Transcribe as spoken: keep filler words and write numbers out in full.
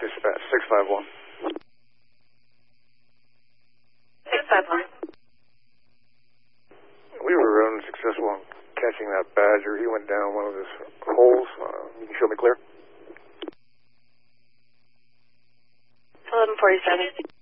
dispatch, six five one. six five one. We were unsuccessful in catching that badger. He went down one of his holes. Uh, you can show me clear? eleven forty-seven.